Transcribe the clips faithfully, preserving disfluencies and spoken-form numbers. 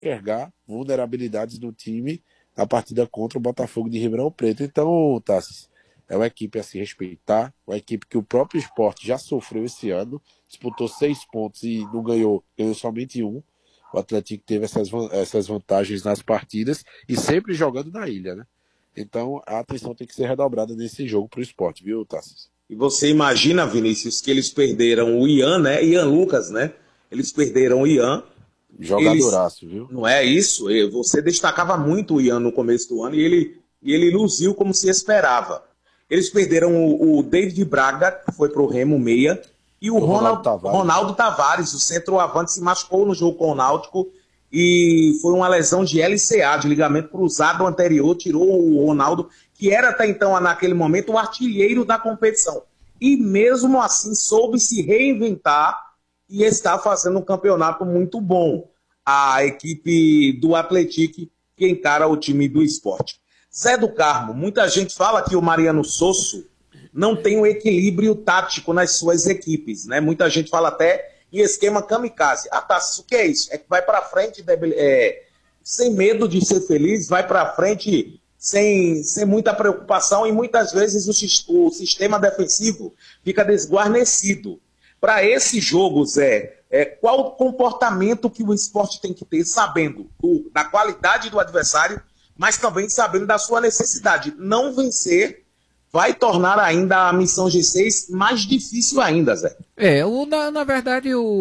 enxergar vulnerabilidades do time na partida contra o Botafogo de Ribeirão Preto. Então, Tassi, é uma equipe a se respeitar, uma equipe que o próprio Sport já sofreu esse ano, disputou seis pontos e não ganhou, ganhou somente um. O Atlético teve essas, essas vantagens nas partidas e sempre jogando na ilha, né? Então, a atenção tem que ser redobrada nesse jogo para o Sport, viu, Tassi? E você imagina, Vinícius, que eles perderam o Ian, né? Ian Lucas, né? Eles perderam o Ian. Eles, Jogadoraço, viu? não é isso? Você destacava muito o Ian no começo do ano e ele, e ele luziu como se esperava. Eles perderam o, o David Braga, que foi para o Remo Meia, e o, O Ronaldo Ronald, Tavares. Ronaldo Tavares, o centroavante, se machucou no jogo com o Náutico e foi uma lesão de L C A, de ligamento cruzado anterior, tirou o Ronaldo, que era até então, naquele momento, o artilheiro da competição. E mesmo assim soube se reinventar e está fazendo um campeonato muito bom. A equipe do Atlético que encara o time do Sport. Zé do Carmo, muita gente fala que o Mariano Sosso não tem um equilíbrio tático nas suas equipes, né? Muita gente fala até em esquema kamikaze. Ah, tá, o que é isso? É que vai para frente é, sem medo de ser feliz, vai para frente sem, sem muita preocupação e muitas vezes o, o sistema defensivo fica desguarnecido. Para esse jogo, Zé, é, qual o comportamento que o esporte tem que ter, sabendo do, da qualidade do adversário, mas também sabendo da sua necessidade? Não vencer vai tornar ainda a missão G seis mais difícil ainda, Zé. É, o, na, na verdade o,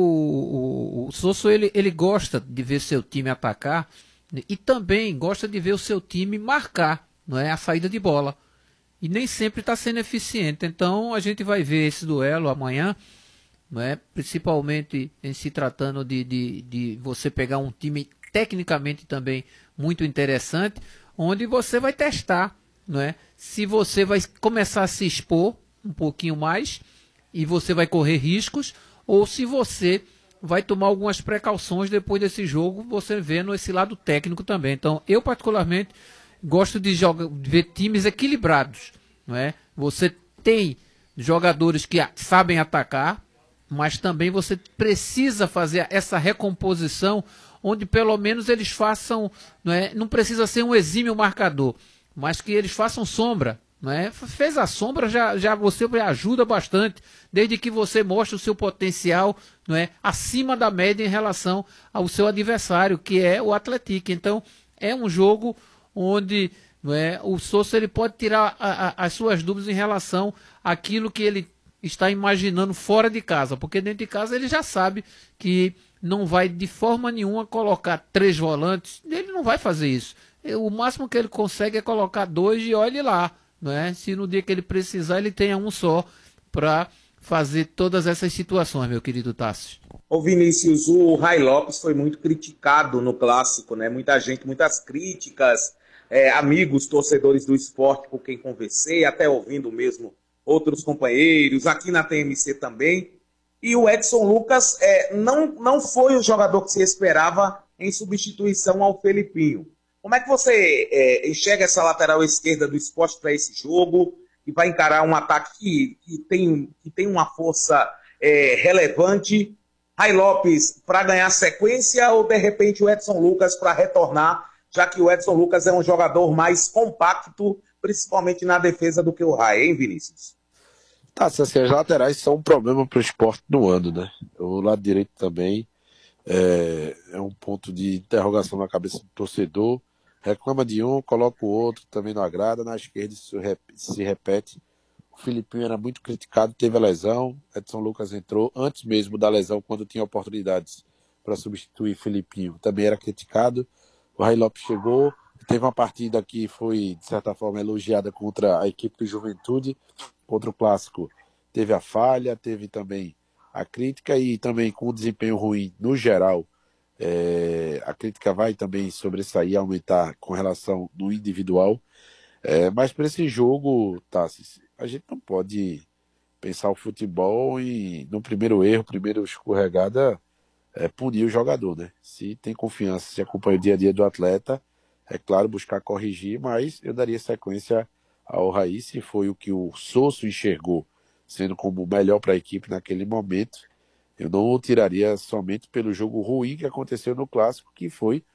o, o Sosso ele, ele gosta de ver seu time atacar e também gosta de ver o seu time marcar, não é, a saída de bola. E nem sempre está sendo eficiente. Então a gente vai ver esse duelo amanhã, não é? Principalmente em se tratando de, de, de você pegar um time tecnicamente também muito interessante, onde você vai testar, não é? Se você vai começar a se expor um pouquinho mais e você vai correr riscos, ou se você vai tomar algumas precauções depois desse jogo, você vendo esse lado técnico também. Então, eu particularmente gosto de, jogar, de ver times equilibrados, não é? Você tem jogadores que sabem atacar, mas também você precisa fazer essa recomposição, onde pelo menos eles façam, não é? Não precisa ser um exímio marcador, mas que eles façam sombra, não é? Fez a sombra, já, já você ajuda bastante, desde que você mostre o seu potencial, não é? Acima da média em relação ao seu adversário, que é o Atlético. Então, é um jogo onde, não é, o Sosso ele pode tirar a, a, as suas dúvidas em relação àquilo que ele está imaginando fora de casa, porque dentro de casa ele já sabe que não vai de forma nenhuma colocar três volantes, ele não vai fazer isso. O máximo que ele consegue é colocar dois e olhe lá, não é? Se no dia que ele precisar ele tenha um só para fazer todas essas situações, meu querido Tássio. Ô Vinícius, o Ray Lopes foi muito criticado no clássico, né? Muita gente, muitas críticas, é, amigos, torcedores do esporte com quem conversei, até ouvindo mesmo outros companheiros, aqui na T M C também. E o Edson Lucas é, não, não foi o jogador que se esperava em substituição ao Felipinho. Como é que você é, enxerga essa lateral esquerda do esporte para esse jogo, que vai encarar um ataque que, que, tem, que tem uma força é, relevante? Ray Lopes para ganhar sequência ou de repente o Edson Lucas para retornar, já que o Edson Lucas é um jogador mais compacto, principalmente na defesa do que o Ray, hein, Vinícius? Tá, assim, as laterais são um problema para o esporte no ano, né? O lado direito também é, é um ponto de interrogação na cabeça do torcedor. Reclama de um, coloca o outro, também não agrada. Na esquerda isso se repete. O Filipinho era muito criticado, teve a lesão. Edson Lucas entrou antes mesmo da lesão, quando tinha oportunidades para substituir Filipinho. Também era criticado. O Ray Lopes chegou, teve uma partida que foi, de certa forma, elogiada contra a equipe do Juventude. Contra o Clássico teve a falha, teve também a crítica e também com o desempenho ruim no geral. É, a crítica vai também sobressair, aumentar com relação no individual. É, mas para esse jogo, Tassi, a gente não pode pensar o futebol e no primeiro erro, primeiro escorregada, é, punir o jogador, né? Se tem confiança, se acompanha o dia a dia do atleta, é claro, buscar corrigir, mas eu daria sequência ao Ray, se foi o que o Sosso enxergou sendo como melhor para a equipe naquele momento. Eu não o tiraria somente pelo jogo ruim que aconteceu no Clássico, que foi